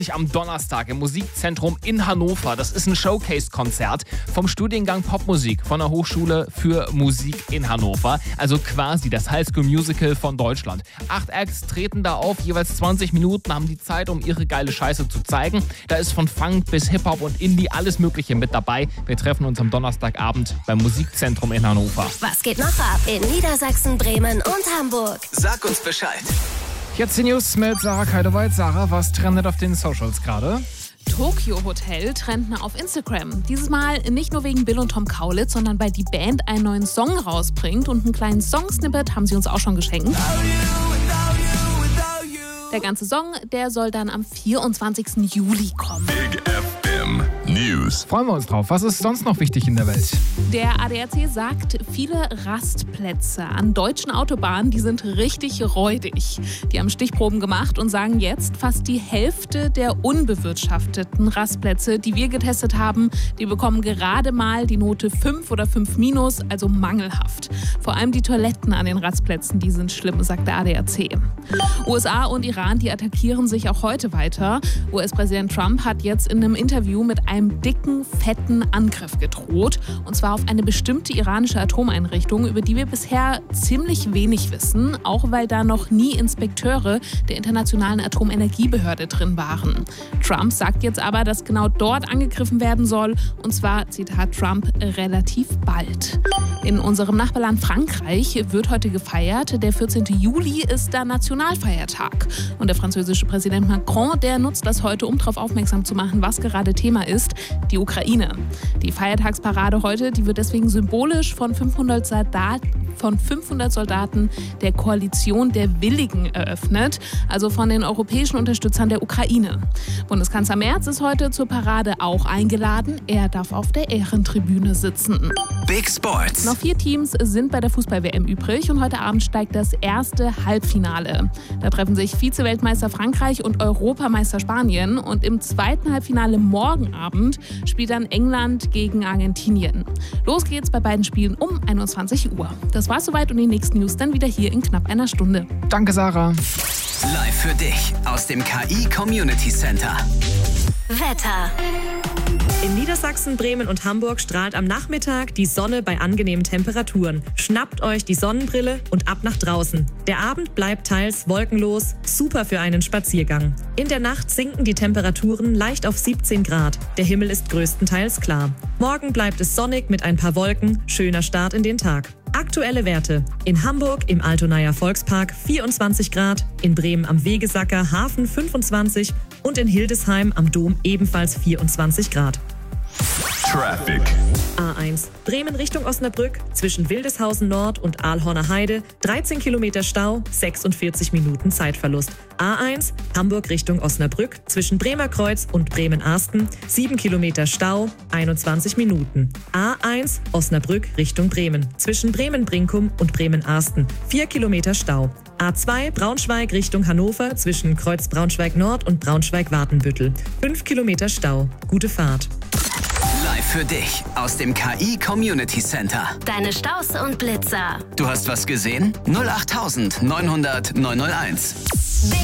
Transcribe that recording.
Am Donnerstag im Musikzentrum in Hannover. Das ist ein Showcase-Konzert vom Studiengang Popmusik von der Hochschule für Musik in Hannover. Also quasi das High School Musical von Deutschland. 8 Acts treten da auf, jeweils 20 Minuten haben die Zeit, um ihre geile Scheiße zu zeigen. Da ist von Funk bis Hip-Hop und Indie alles Mögliche mit dabei. Wir treffen uns am Donnerstagabend beim Musikzentrum in Hannover. Was geht noch ab in Niedersachsen, Bremen und Hamburg? Sag uns Bescheid. Jetzt die News mit Sarah Keidewald. Sarah, was trendet auf den Socials gerade? Tokyo Hotel trendet auf Instagram. Dieses Mal nicht nur wegen Bill und Tom Kaulitz, sondern weil die Band einen neuen Song rausbringt und einen kleinen Song-Snippet haben sie uns auch schon geschenkt. Der ganze Song, der soll dann am 24. Juli kommen. Big FM News. Freuen wir uns drauf. Was ist sonst noch wichtig in der Welt? Der ADAC sagt, viele Rastplätze an deutschen Autobahnen, die sind richtig räudig. Die haben Stichproben gemacht und sagen jetzt, fast die Hälfte der unbewirtschafteten Rastplätze, die wir getestet haben, die bekommen gerade mal die Note 5 oder 5-, also mangelhaft. Vor allem die Toiletten an den Rastplätzen, die sind schlimm, sagt der ADAC. USA und Iran, die attackieren sich auch heute weiter. US-Präsident Trump hat jetzt in einem Interview mit einem dicken, fetten Angriff gedroht. Und zwar auf eine bestimmte iranische Atomeinrichtung, über die wir bisher ziemlich wenig wissen, auch weil da noch nie Inspekteure der Internationalen Atomenergiebehörde drin waren. Trump sagt jetzt aber, dass genau dort angegriffen werden soll, und zwar, Zitat Trump, relativ bald. In unserem Nachbarland Frankreich wird heute gefeiert. Der 14. Juli ist der Nationalfeiertag. Und der französische Präsident Macron, der nutzt das heute, um darauf aufmerksam zu machen, was gerade Thema ist, die Ukraine. Die Feiertagsparade heute, die wird deswegen symbolisch von 500 Soldaten der Koalition der Willigen eröffnet, also von den europäischen Unterstützern der Ukraine. Bundeskanzler Merz ist heute zur Parade auch eingeladen. Er darf auf der Ehrentribüne sitzen. Big Sports. Noch 4 Teams sind bei der Fußball-WM übrig und heute Abend steigt das erste Halbfinale. Da treffen sich Vize-Weltmeister Frankreich und Europameister Spanien und im zweiten Halbfinale morgen Abend spielt dann England gegen Argentinien. Los geht's bei beiden Spielen um 21 Uhr. Das war's soweit und die nächsten News dann wieder hier in knapp einer Stunde. Danke, Sarah. Live für dich aus dem KI Community Center. Wetter. In Niedersachsen, Bremen und Hamburg strahlt am Nachmittag die Sonne bei angenehmen Temperaturen. Schnappt euch die Sonnenbrille und ab nach draußen. Der Abend bleibt teils wolkenlos, super für einen Spaziergang. In der Nacht sinken die Temperaturen leicht auf 17 Grad. Der Himmel ist größtenteils klar. Morgen bleibt es sonnig mit ein paar Wolken, schöner Start in den Tag. Aktuelle Werte. In Hamburg im Altonaer Volkspark 24 Grad, in Bremen am Wegesacker Hafen 25 und in Hildesheim am Dom ebenfalls 24 Grad. Traffic. A1 Bremen Richtung Osnabrück zwischen Wildeshausen Nord und Aalhorner Heide 13 Kilometer Stau, 46 Minuten Zeitverlust. A1 Hamburg Richtung Osnabrück zwischen Bremer Kreuz und Bremen-Arsten 7 Kilometer Stau, 21 Minuten. A1 Osnabrück Richtung Bremen zwischen Bremen-Brinkum und Bremen-Arsten 4 Kilometer Stau. A2 Braunschweig Richtung Hannover zwischen Kreuz Braunschweig Nord und Braunschweig-Watenbüttel 5 Kilometer Stau. Gute Fahrt. Live für dich aus dem KI Community Center. Deine Staus und Blitzer. Du hast was gesehen? 08900 901.